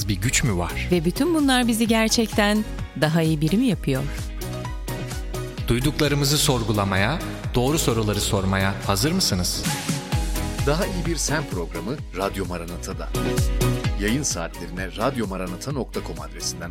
bir güç mü var? Ve bütün bunlar bizi gerçekten daha iyi biri mi yapıyor? Duyduklarımızı sorgulamaya, doğru soruları sormaya hazır mısınız? Daha iyi bir sen programı Radyo Maranata'da. Yayın saatlerine radyomaranata.com adresinden